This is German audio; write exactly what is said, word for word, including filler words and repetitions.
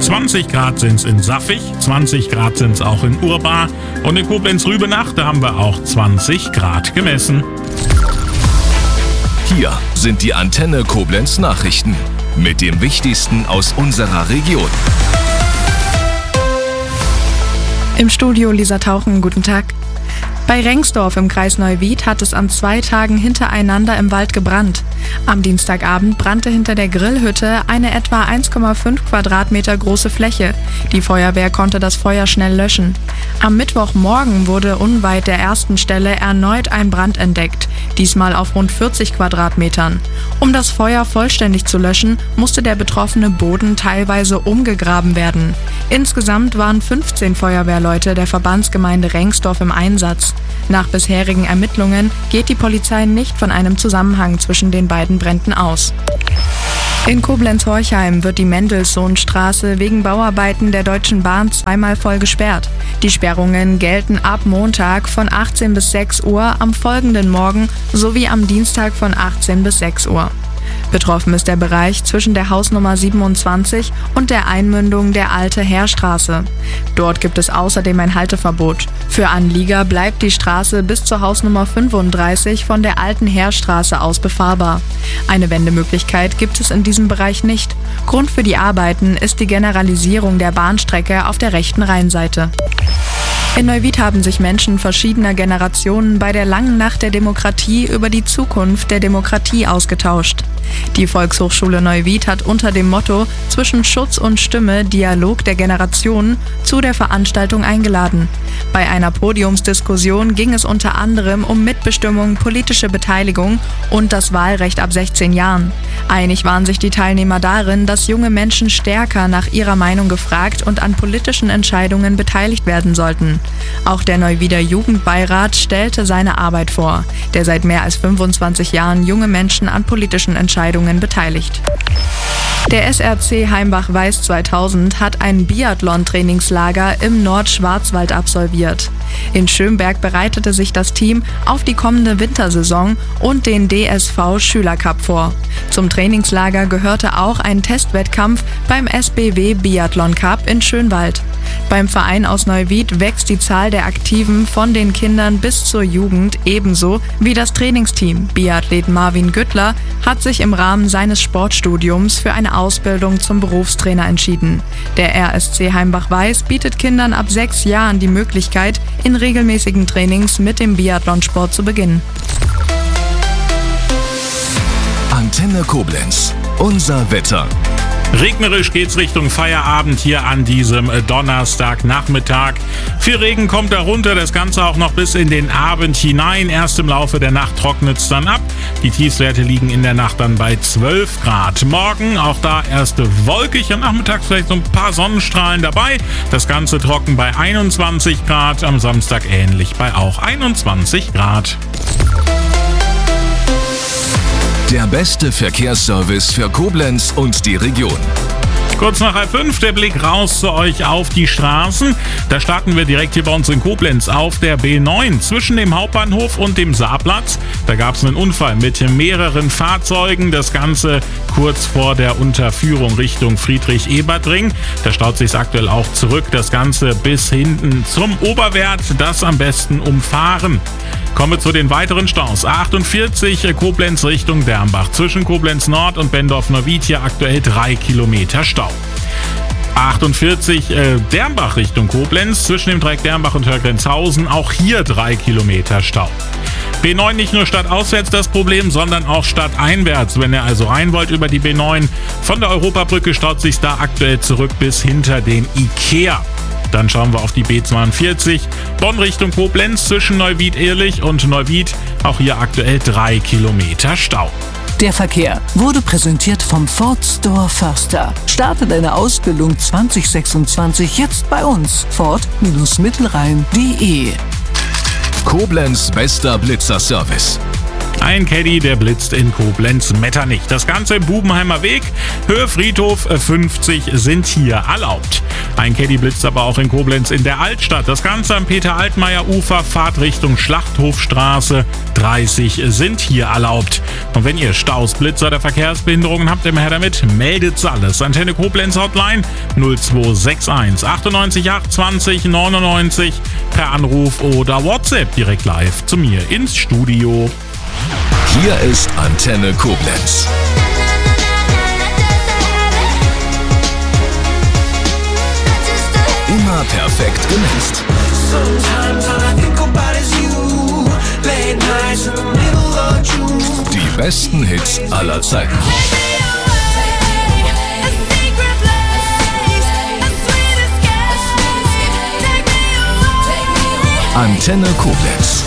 zwanzig Grad sind es in Saffig, zwanzig Grad sind es auch in Urbar und in Koblenz-Rübenach, da haben wir auch zwanzig Grad gemessen. Hier sind die Antenne Koblenz Nachrichten mit dem Wichtigsten aus unserer Region. Im Studio Lisa Tauchen, guten Tag. Bei Rengsdorf im Kreis Neuwied hat es an zwei Tagen hintereinander im Wald gebrannt. Am Dienstagabend brannte hinter der Grillhütte eine etwa eins Komma fünf Quadratmeter große Fläche. Die Feuerwehr konnte das Feuer schnell löschen. Am Mittwochmorgen wurde unweit der ersten Stelle erneut ein Brand entdeckt, diesmal auf rund vierzig Quadratmetern. Um das Feuer vollständig zu löschen, musste der betroffene Boden teilweise umgegraben werden. Insgesamt waren fünfzehn Feuerwehrleute der Verbandsgemeinde Rengsdorf im Einsatz. Nach bisherigen Ermittlungen geht die Polizei nicht von einem Zusammenhang zwischen den beiden Bränden aus. In Koblenz-Horchheim wird die Mendelssohnstraße wegen Bauarbeiten der Deutschen Bahn zweimal voll gesperrt. Die Sperrungen gelten ab Montag von achtzehn bis sechs Uhr, am folgenden Morgen sowie am Dienstag von achtzehn bis sechs Uhr. Betroffen ist der Bereich zwischen der Hausnummer siebenundzwanzig und der Einmündung der Alte Heerstraße. Dort gibt es außerdem ein Halteverbot. Für Anlieger bleibt die Straße bis zur Hausnummer fünfunddreißig von der Alten Heerstraße aus befahrbar. Eine Wendemöglichkeit gibt es in diesem Bereich nicht. Grund für die Arbeiten ist die Generalisierung der Bahnstrecke auf der rechten Rheinseite. In Neuwied haben sich Menschen verschiedener Generationen bei der Langen Nacht der Demokratie über die Zukunft der Demokratie ausgetauscht. Die Volkshochschule Neuwied hat unter dem Motto „Zwischen Schutz und Stimme – Dialog der Generationen" zu der Veranstaltung eingeladen. Bei einer Podiumsdiskussion ging es unter anderem um Mitbestimmung, politische Beteiligung und das Wahlrecht ab sechzehn Jahren. Einig waren sich die Teilnehmer darin, dass junge Menschen stärker nach ihrer Meinung gefragt und an politischen Entscheidungen beteiligt werden sollten. Auch der Neuwieder Jugendbeirat stellte seine Arbeit vor, der seit mehr als fünfundzwanzig Jahren junge Menschen an politischen Entscheidungen beteiligt. Der S R C Heimbach-Weiß zweitausend hat ein Biathlon-Trainingslager im Nordschwarzwald absolviert. In Schönberg bereitete sich das Team auf die kommende Wintersaison und den D S V-Schülercup vor. Zum Trainingslager gehörte auch ein Testwettkampf beim S B W Biathlon Cup in Schönwald. Beim Verein aus Neuwied wächst die Zahl der Aktiven von den Kindern bis zur Jugend ebenso wie das Trainingsteam. Biathlet Marvin Güttler hat sich im Rahmen seines Sportstudiums für eine Ausbildung zum Berufstrainer entschieden. Der R S C Heimbach-Weiß bietet Kindern ab sechs Jahren die Möglichkeit, in regelmäßigen Trainings mit dem Biathlonsport zu beginnen. Antenne Koblenz, unser Wetter. Regnerisch geht's Richtung Feierabend hier an diesem Donnerstagnachmittag. Viel Regen kommt darunter, das Ganze auch noch bis in den Abend hinein. Erst im Laufe der Nacht trocknet's dann ab. Die Tiefstwerte liegen in der Nacht dann bei zwölf Grad. Morgen auch da erst wolkig, am Nachmittag vielleicht so ein paar Sonnenstrahlen dabei. Das Ganze trocken bei einundzwanzig Grad, am Samstag ähnlich bei auch einundzwanzig Grad. Der beste Verkehrsservice für Koblenz und die Region. Kurz nach halb fünf der Blick raus zu euch auf die Straßen. Da starten wir direkt hier bei uns in Koblenz auf der B neun zwischen dem Hauptbahnhof und dem Saarplatz. Da gab es einen Unfall mit mehreren Fahrzeugen. Das Ganze kurz vor der Unterführung Richtung Friedrich-Ebert-Ring. Da staut sich aktuell auch zurück. Das Ganze bis hinten zum Oberwert. Das am besten umfahren. Kommen wir zu den weiteren Staus. A achtundvierzig Koblenz Richtung Dermbach. Zwischen Koblenz Nord und Bendorf-Neuwied hier aktuell drei Kilometer Stau. A achtundvierzig äh, Dermbach Richtung Koblenz. Zwischen dem Dreieck Dermbach und Hörgrenzhausen auch hier drei Kilometer Stau. B neun nicht nur stadtauswärts das Problem, sondern auch stadteinwärts. Wenn ihr also rein wollt über die B neun, von der Europabrücke staut sich da aktuell zurück bis hinter dem Ikea. Dann schauen wir auf die B zweiundvierzig, Bonn Richtung Koblenz zwischen Neuwied-Ehrlich und Neuwied, auch hier aktuell drei Kilometer Stau. Der Verkehr wurde präsentiert vom Ford Store Förster. Starte deine Ausbildung zwanzig sechsundzwanzig jetzt bei uns. Ford Mittelrhein punkt de. Koblenz bester Blitzerservice. Ein Caddy, der blitzt in Koblenz-Metternich. Das Ganze im Bubenheimer Weg. Höhe Friedhof fünfzig sind hier erlaubt. Ein Caddy blitzt aber auch in Koblenz in der Altstadt. Das Ganze am Peter-Altmaier-Ufer, Fahrt Richtung Schlachthofstraße. dreißig sind hier erlaubt. Und wenn ihr Staus, Blitzer oder Verkehrsbehinderungen habt, immer her damit, meldet alles. Antenne Koblenz Hotline null zwei sechs eins achtundneunzig acht zwanzig neunundneunzig per Anruf oder WhatsApp direkt live zu mir ins Studio. Hier ist Antenne Koblenz. Immer perfekt gemixt. Die besten Hits aller Zeiten. Antenne Koblenz.